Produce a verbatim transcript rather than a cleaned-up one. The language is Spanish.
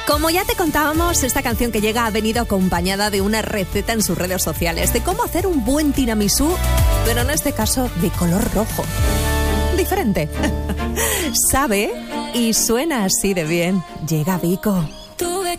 Como ya te contábamos, esta canción que llega ha venido acompañada de una receta en sus redes sociales de cómo hacer un buen tiramisú, pero en este caso de color rojo. Diferente. Sabe y suena así de bien. Llega Vico.